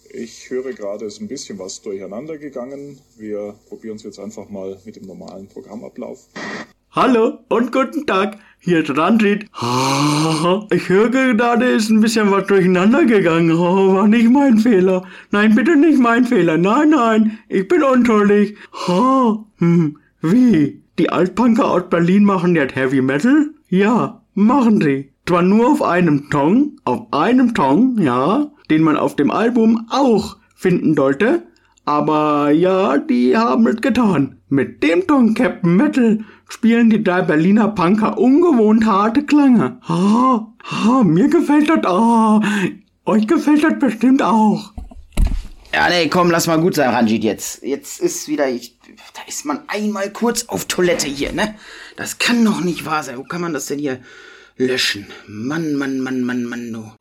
Ich höre gerade, es ist ein bisschen was durcheinander gegangen. Wir probieren es jetzt einfach mal mit dem normalen Programmablauf. Hallo und guten Tag, hier ist Randrit. Ich höre gerade, ist ein bisschen was durcheinander gegangen. War nicht mein Fehler. Nein, bitte nicht mein Fehler. Nein, ich bin unschuldig. Wie? Die Altpunker aus Berlin machen jetzt Heavy Metal? Ja, machen sie. Zwar nur auf einem Song, ja, den man auf dem Album auch finden sollte, aber ja, die haben es getan. Mit dem Song Captain Metal spielen die 3 Berliner Punker ungewohnt harte Klänge. Mir gefällt das. Euch gefällt das bestimmt auch. Ja, nee, komm, lass mal gut sein, Ranjit, jetzt. Jetzt ist wieder, da ist man einmal kurz auf Toilette hier, ne? Das kann doch nicht wahr sein. Wo kann man das denn hier löschen? Mann, du.